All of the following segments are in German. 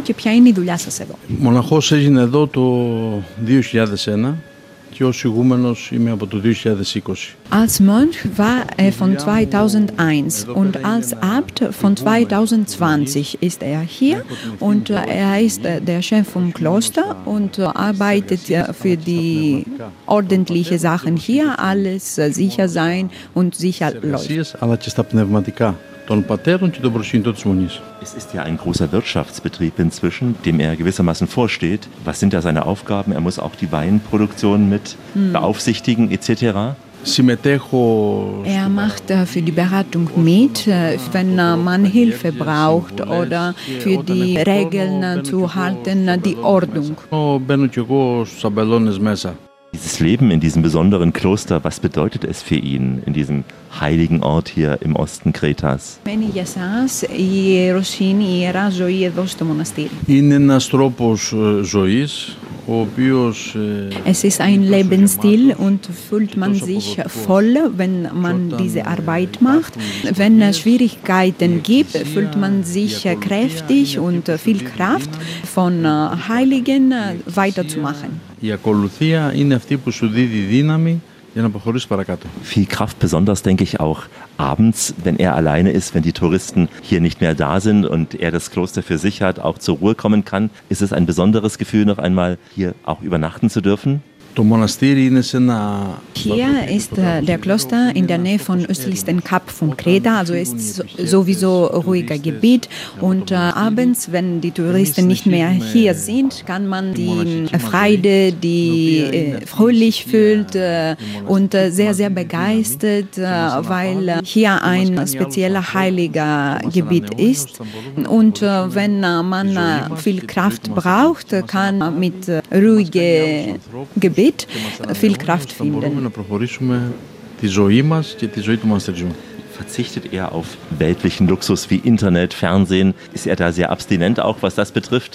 και ποια είναι η δουλειά σας εδώ. Μοναχός έγινε εδώ το 2001 και ως ηγούμενος είμαι από το 2020. Als Mönch war er von 2001 und als Abt von 2020 ist er hier und er ist der Chef vom Kloster und arbeitet für die ordentlichen Sachen hier, alles sicher sein und sicher läuft. Αλλά και στα πνευματικά των πατέρων και των προσύνητων της Μονής. Es ist ja ein großer Wirtschaftsbetrieb inzwischen, dem er gewissermaßen vorsteht. Was sind da seine Aufgaben? Er muss auch die Weinproduktion mit beaufsichtigen etc. Er macht für die Beratung mit, wenn man Hilfe braucht oder für die Regeln zu halten, die Ordnung. Μπαίνω κι εγώ στους αμπελώνες μέσα. Dieses Leben in diesem besonderen Kloster, was bedeutet es für ihn in diesem heiligen Ort hier im Osten Kretas? Για σας η ιεροσύνη, η ιερά ζωή εδώ στο μοναστήρι. Είναι ένας τρόπος ζωής, ο οποίος... Es ist ein Lebensstil und fühlt man sich voll, wenn man diese Arbeit macht. Wenn es Schwierigkeiten gibt, fühlt man sich kräftig und viel Kraft, von Heiligen weiterzumachen. Η ακολουθία είναι αυτή που σου δίδει δύναμη για να προχωρήσεις παρακάτω. Viel Kraft, besonders denke ich auch abends, wenn er alleine ist, wenn die Touristen hier nicht mehr da sind und er das Kloster für sich hat, auch zur Ruhe kommen kann. Ist es ein besonderes Gefühl, noch einmal hier auch übernachten zu dürfen? Hier ist der Kloster in der Nähe von östlichsten Kap von Kreta, also ist sowieso ruhiger Gebiet und abends, wenn die Touristen nicht mehr hier sind, kann man die Freude, die fröhlich fühlt und sehr, sehr begeistert, weil hier ein spezieller heiliger Gebiet ist und wenn man viel Kraft braucht, kann mit ruhigem Gebet viel Kraft finden. Verzichtet er auf weltlichen Luxus wie Internet, Fernsehen? Ist er da sehr abstinent auch, was das betrifft?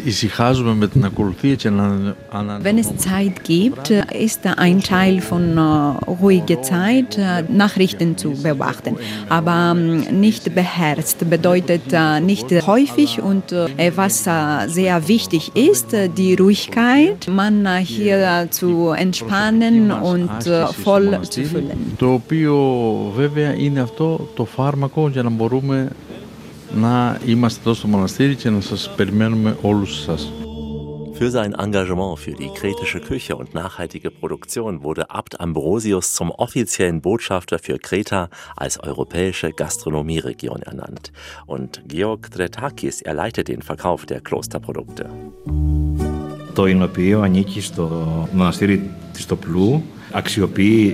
Wenn es Zeit gibt, ist ein Teil von ruhiger Zeit, Nachrichten zu beobachten. Aber nicht beherzt, bedeutet nicht häufig und was sehr wichtig ist, die Ruhigkeit, man hier zu entspannen und voll zu fühlen. Αυτό το φάρμακο για να μπορούμε να είμαστε εδώ στο μοναστήρι και να σας περιμένουμε όλους εσάς. Für sein Engagement für die kretische Küche und nachhaltige Produktion wurde Abt Ambrosius zum offiziellen Botschafter für Kreta als europäische Gastronomieregion ernannt. Und Georg Tretakis, er leitet den Verkauf der Klosterprodukte. Το εινοποιείο ανήκει στο μοναστήρι της Τοπλού, αξιοποιεί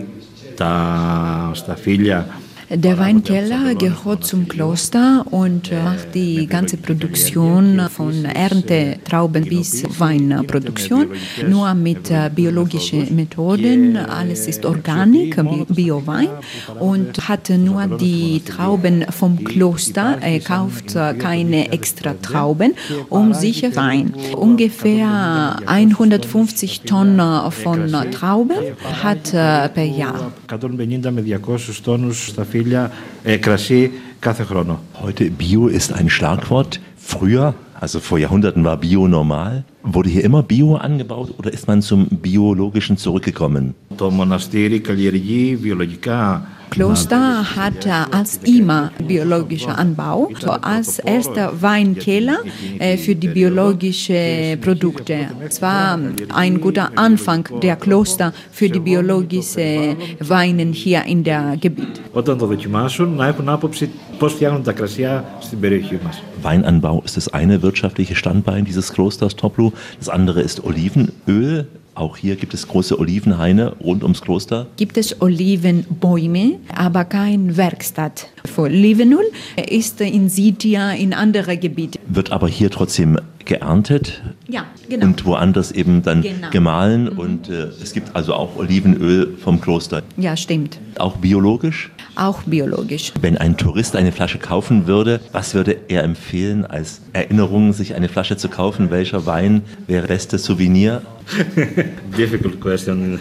τα σταφύλια. Der Weinkeller gehört zum Kloster und macht die ganze Produktion von Erntetrauben bis Weinproduktion nur mit biologischen Methoden. Alles ist Organik, Bio-Wein und hat nur die Trauben vom Kloster. Er kauft keine extra Trauben, um sicher Wein. Ungefähr 150 Tonnen von Trauben hat per Jahr. 150 με 200 τόνους σταφύλια κρασί κάθε χρόνο. Heute Bio ist ein Schlagwort. Früher, also vor Jahrhunderten, war Bio normal. Wurde hier immer Bio angebaut oder ist man zum Biologischen zurückgekommen? Το μοναστήρι καλλιεργεί βιολογικά. Kloster hat als immer biologischer Anbau, als erster Weinkeller für die biologischen Produkte. Es war ein guter Anfang der Kloster für die biologischen Weine hier in der Gebiet. Όταν το δοκιμάσουν, να έχουν άποψη πώς φτιάχνουν τα κρασιά στην περιοχή μας. Weinanbau ist das eine wirtschaftliche Standbein dieses Klosters Toplu. Das andere ist Olivenöl. Auch hier gibt es große Olivenhaine rund ums Kloster. Gibt es Olivenbäume, aber kein Werkstatt für Olivenöl. Ist in Sitia, in anderen Gebieten. Wird aber hier trotzdem geerntet. Ja, genau. Und woanders eben dann gemahlen. Und es gibt also auch Olivenöl vom Kloster. Ja, stimmt. Auch biologisch? Auch biologisch. Wenn ein Tourist eine Flasche kaufen würde, was würde er empfehlen als Erinnerung, sich eine Flasche zu kaufen? Welcher Wein wäre beste Souvenir? Difficult question.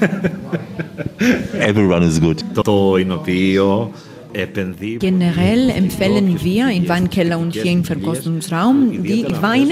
Everyone is good. Το εινοποιείο Generell empfehlen wir im Weinkeller und hier im Verkostungsraum die Weine